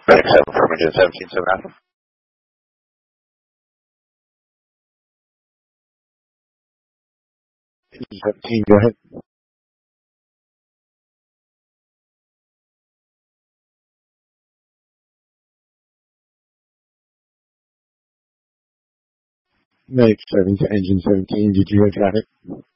Medic 7 from engine 17, 7 Alpha. Engine 17, go ahead. Medic 7 to engine 17, did you hear traffic?